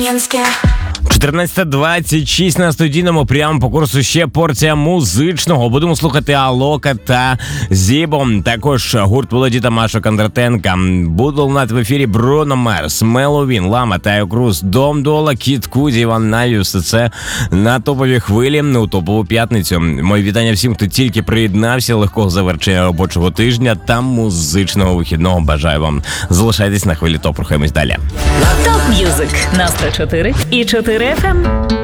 14:26 на студійному, прямо по курсу ще порція музичного. Будемо слухати Алока та Зібо. Також гурт Володі та Маша Кондратенка. Буде лунати в ефірі Бруно Марс, Меловін, Лама, Тайо Круз, Дом Дола, Кід Куді, Іван Наві. Все це на топовій хвилі у топову п'ятницю. Мої вітання всім, хто тільки приєднався. Легкого завершення робочого тижня та музичного вихідного. Бажаю вам. Залишайтесь на хвилі ТОП. Рухаємось далі. ТОП М'юзик на 104 і 4 FM.